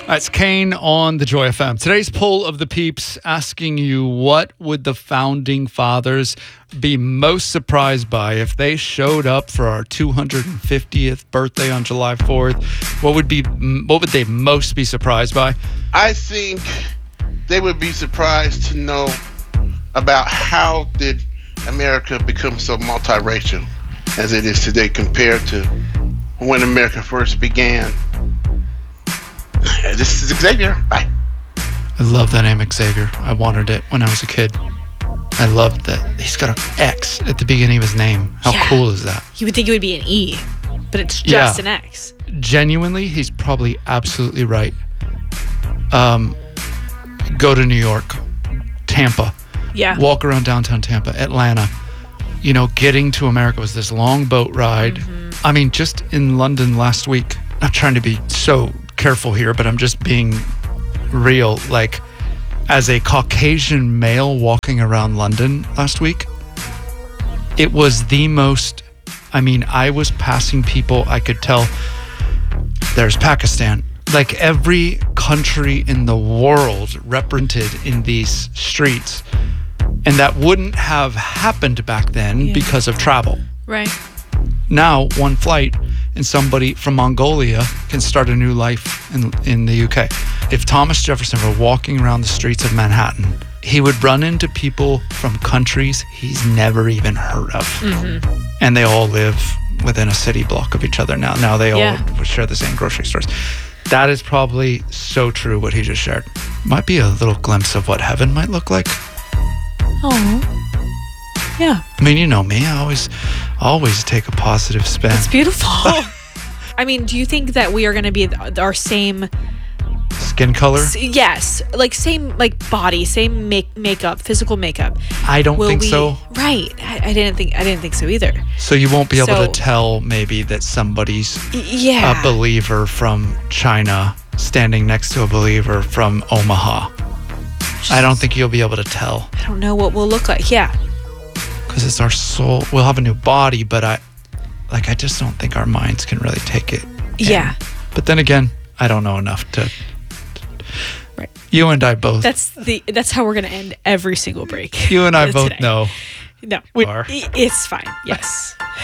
It's Kane on the Joy FM. Today's poll of the peeps asking you, what would the founding fathers be most surprised by if they showed up for our 250th birthday on July 4th? What would they most be surprised by? I think they would be surprised to know about how did America become so multiracial as it is today compared to when America first began. This is Xavier. Bye. I love that name, Xavier. I wanted it when I was a kid. I loved that he's got an X at the beginning of his name. How cool is that? You would think it would be an E, but it's just an X. Genuinely, he's probably absolutely right. Go to New York, Tampa. Yeah. Walk around downtown Tampa, Atlanta. You know, getting to America was this long boat ride. Mm-hmm. I mean, just in London last week, not trying to be so careful here, but I'm just being real. Like, as a Caucasian male walking around London last week, it was the most, I was passing people, I could tell there's Pakistan. Like, every country in the world represented in these streets. And that wouldn't have happened back then because of travel. Right. Now, one flight and somebody from Mongolia can start a new life in the UK. If Thomas Jefferson were walking around the streets of Manhattan, he would run into people from countries he's never even heard of. Mm-hmm. And they all live within a city block of each other now. Now they all share the same grocery stores. That is probably so true, what he just shared. Might be a little glimpse of what heaven might look like. Oh, yeah. I mean, you know me. I always take a positive spin. It's beautiful. Do you think that we are going to be our same skin color? Yes, same body, same makeup, physical makeup. I don't think so. Right. I didn't think so either. So you won't be able to tell maybe that somebody's a believer from China standing next to a believer from Omaha. I don't think you'll be able to tell. I don't know what we'll look like. Yeah. Because it's our soul. We'll have a new body, but I just don't think our minds can really take it. Yeah. But then again, I don't know enough to. Right. You and I both. That's how we're gonna end every single break. You and I both know. No, we are. It's fine. Yes.